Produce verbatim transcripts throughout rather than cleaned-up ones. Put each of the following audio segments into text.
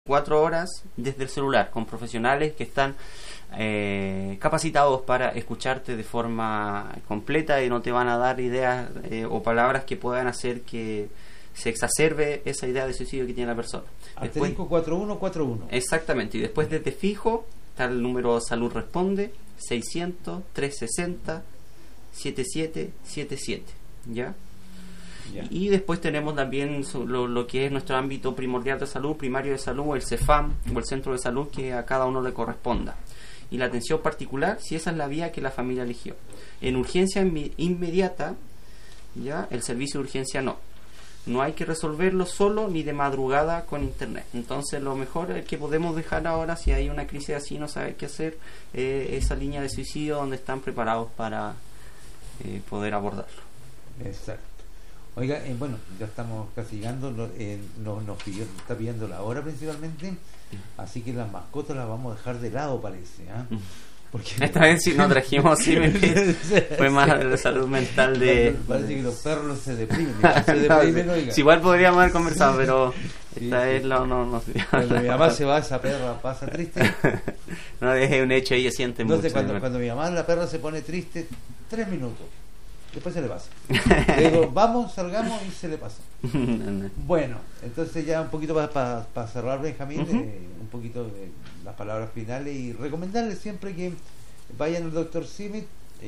cuatro horas desde el celular, con profesionales que están eh, capacitados para escucharte de forma completa y no te van a dar ideas eh, o palabras que puedan hacer que se exacerbe esa idea de suicidio que tiene la persona. Asterisco cuatro uno cuatro uno. Exactamente, y después desde fijo está el número Salud Responde, seiscientos, trescientos sesenta, setenta y siete setenta y siete, ¿ya? Yeah. Y después tenemos también lo, lo que es nuestro ámbito primordial de salud, primario de salud, el CEFAM o el centro de salud que a cada uno le corresponda. Y la atención particular, si esa es la vía que la familia eligió. En urgencia inmediata, ya el servicio de urgencia no. No hay que resolverlo solo ni de madrugada con internet. Entonces lo mejor es que podemos dejar ahora, si hay una crisis así, no sabe qué hacer, eh, esa línea de suicidio donde están preparados para eh, poder abordarlo. Exacto. Oiga, eh, bueno, ya estamos casi llegando, no, eh, nos, nos pidió, está pidiendo la hora principalmente, así que las mascotas las vamos a dejar de lado, parece, ¿eh? Porque esta vez sí no trajimos, sí, fue más la salud mental de... Parece que los perros se deprimen, se deprimen, no, oiga. Si igual podríamos haber conversado, pero sí, esta sí. vez no, no, no. Cuando mi mamá se va, esa perra pasa triste. No, es un hecho, ella siente Entonces, mucho. Cuando, cuando mi mamá, la perra se pone triste, tres minutos. Después se le pasa. Le digo, vamos, salgamos y se le pasa. Bueno, entonces ya un poquito para pa, pa cerrar, Benjamín, uh-huh. eh, un poquito de las palabras finales y recomendarles siempre que vayan al doctor Simit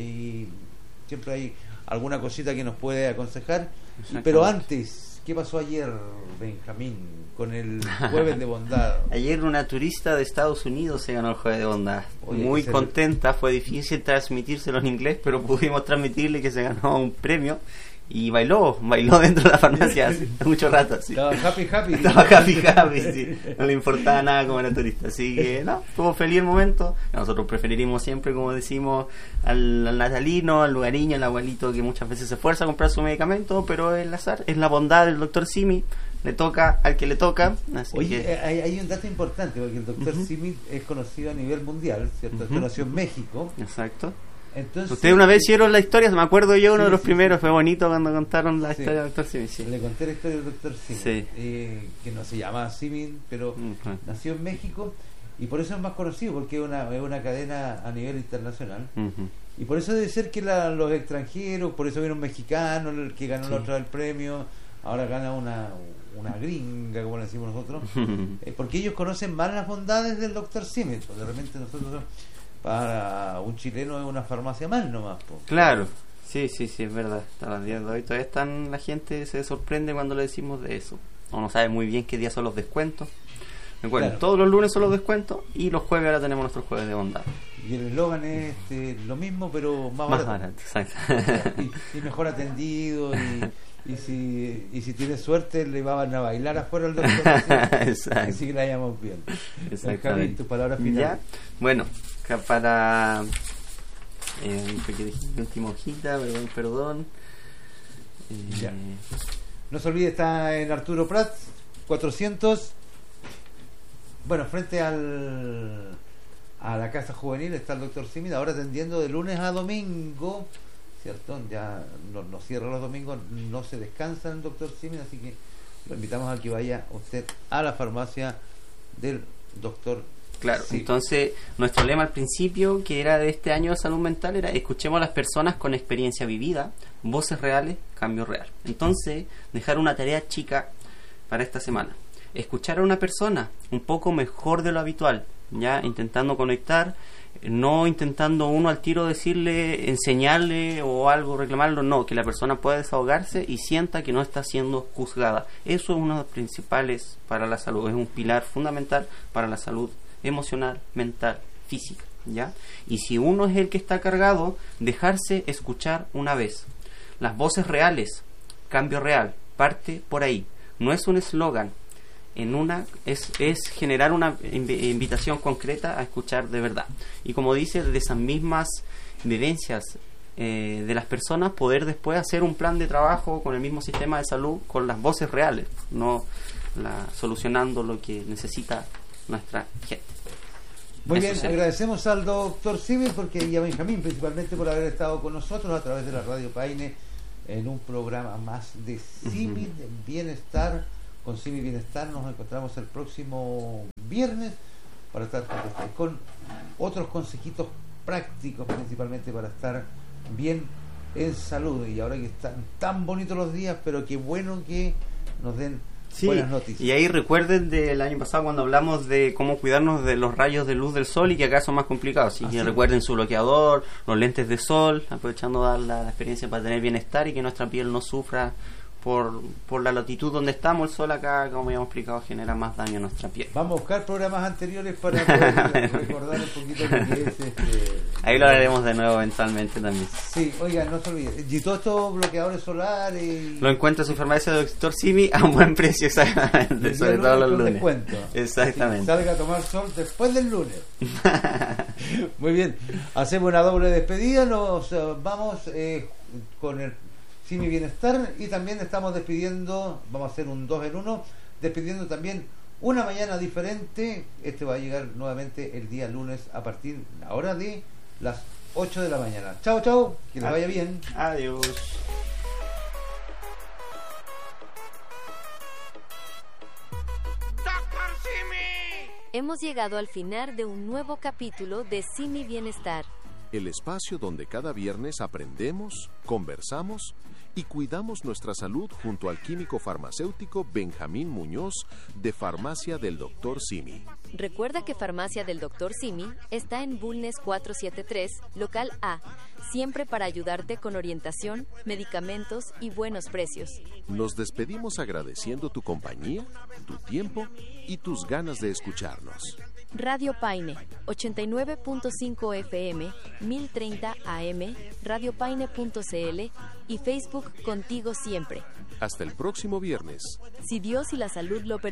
y siempre hay alguna cosita que nos puede aconsejar. Pero antes, ¿qué pasó ayer, Benjamín, con el Jueves de Bondad? Ayer una turista de Estados Unidos se ganó el Jueves de Bondad. Oye, muy contenta, fue difícil transmitírselo en inglés, pero pudimos transmitirle que se ganó un premio y bailó, bailó dentro de la farmacia hace mucho rato. Sí. Estaba happy, happy. Estaba happy, happy, sí. No le importaba nada como era turista. Así que, no, estuvo feliz el momento. Nosotros preferiríamos siempre, como decimos, al, al natalino, al lugareño, al abuelito que muchas veces se esfuerza a comprar su medicamento, pero es el azar, es la bondad del doctor Simi. Le toca al que le toca. Así Oye, que... hay, hay un dato importante, porque el doctor uh-huh. Simi es conocido a nivel mundial, ¿cierto? Uh-huh. Nació en México. Exacto. Entonces, ustedes una vez hicieron la historia, me acuerdo yo, uno sí, de los sí, primeros, sí. Fue bonito cuando contaron la sí. historia del doctor Simi. Sí. Le conté la historia del doctor Simi, sí. eh, que no se llama Simi, pero uh-huh. nació en México y por eso es más conocido, porque es una, es una cadena a nivel internacional. Uh-huh. Y por eso debe ser que la, los extranjeros, por eso viene un mexicano, el que ganó sí. la otra el premio, ahora gana una, una gringa, como le decimos nosotros, eh, porque ellos conocen más las bondades del doctor Simi. Pues de repente nosotros... Para un chileno es una farmacia más nomás. Po. Claro, sí, sí, sí, es verdad. Hasta los días de hoy todavía están, la gente se sorprende cuando le decimos de eso. O no sabe muy bien qué días son los descuentos. Recuerden, claro. Todos los lunes son los descuentos y los jueves ahora tenemos nuestros jueves de bondad. Y el eslogan es este, lo mismo, pero más, más barato. barato. Exacto. Y, y mejor atendido y... Y si, y si tienes suerte le van a bailar afuera al doctor. Así, así que la hayamos bien. Exactamente. Tu palabra final. ¿Ya? Bueno, para eh, mi última hojita, perdón, perdón. Eh, ya. No se olvide, está en Arturo Prat cuatrocientos. Bueno, frente al a la casa juvenil está el doctor Simit, ahora atendiendo de lunes a domingo, ¿cierto? Ya no, no cierra los domingos, no se descansa el doctor Simit, así que lo invitamos a que vaya usted a la farmacia del doctor. Claro, sí. Entonces nuestro lema al principio, que era de este año de salud mental, era escuchemos a las personas con experiencia vivida, voces reales, cambio real. Entonces, dejar una tarea chica para esta semana. Escuchar a una persona un poco mejor de lo habitual, ya intentando conectar, no intentando uno al tiro decirle, enseñarle o algo, reclamarlo, no, que la persona pueda desahogarse y sienta que no está siendo juzgada. Eso es uno de los principales para la salud, es un pilar fundamental para la salud emocional, mental, física, ¿ya? Y si uno es el que está cargado, dejarse escuchar una vez. Las voces reales, cambio real, parte por ahí. No es un eslogan, en una es, es generar una inv- invitación concreta a escuchar de verdad. Y como dice, de esas mismas vivencias eh, de las personas, poder después hacer un plan de trabajo con el mismo sistema de salud, con las voces reales, no la, solucionando lo que necesita nuestra gente. Muy Eso bien, sí. Agradecemos al doctor Simit porque y a Benjamín principalmente por haber estado con nosotros a través de la Radio Paine en un programa más de Simit, uh-huh. Bienestar con Simi Bienestar. Nos encontramos el próximo viernes para estar con, con otros consejitos prácticos, principalmente para estar bien en salud. Y ahora que están tan bonitos los días, pero qué bueno que nos den sí, buenas noticias. Y ahí recuerden del año pasado cuando hablamos de cómo cuidarnos de los rayos de luz del sol y que acá son más complicados. Así que ¿Ah, sí? recuerden su bloqueador, los lentes de sol, aprovechando dar la, la experiencia para tener bienestar y que nuestra piel no sufra por, por la latitud donde estamos. El sol acá, como ya hemos explicado, genera más daño a nuestra piel. Vamos a buscar programas anteriores para poder recordar un poquito lo que es este... Ahí lo haremos de nuevo eventualmente también. Sí, oigan, no se olviden. Y todos estos bloqueadores solares... Lo encuentra en su farmacia del doctor Simi a un buen precio, exactamente. Sobre todo los lunes. Descuento. Exactamente. Salga a tomar sol después del lunes. Muy bien. Hacemos una doble despedida. Nos uh, vamos eh, con el Simi Bienestar y también estamos despidiendo, vamos a hacer un dos en uno, despidiendo también una mañana diferente. Este va a llegar nuevamente el día lunes a partir de la hora de las ocho de la mañana. Chao, chao, que les vaya bien. Adiós. ¡Doctor Simi! Hemos llegado al final de un nuevo capítulo de Simi Bienestar. El espacio donde cada viernes aprendemos, conversamos y cuidamos nuestra salud junto al químico farmacéutico Benjamín Muñoz de Farmacia del doctor Simi. Recuerda que Farmacia del doctor Simi está en Bulnes cuatrocientos setenta y tres, local A, siempre para ayudarte con orientación, medicamentos y buenos precios. Nos despedimos agradeciendo tu compañía, tu tiempo y tus ganas de escucharnos. Radio Paine, ochenta y nueve punto cinco F M, mil treinta A M, radiopaine punto c l y Facebook Contigo Siempre. Hasta el próximo viernes. Si Dios y la salud lo permiten.